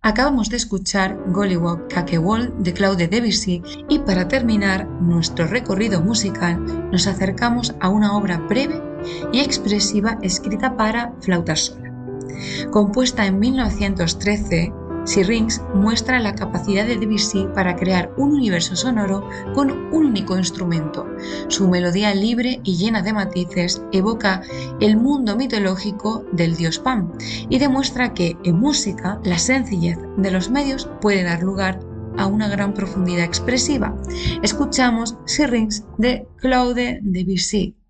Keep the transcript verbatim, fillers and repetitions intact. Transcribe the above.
Acabamos de escuchar Gollywog Cakewall de Claude Debussy y para terminar nuestro recorrido musical nos acercamos a una obra breve y expresiva escrita para flauta sola. Compuesta en mil novecientos trece, Syrinx muestra la capacidad de Debussy para crear un universo sonoro con un único instrumento. Su melodía libre y llena de matices evoca el mundo mitológico del dios Pan y demuestra que en música la sencillez de los medios puede dar lugar a una gran profundidad expresiva. Escuchamos Syrinx de Claude Debussy.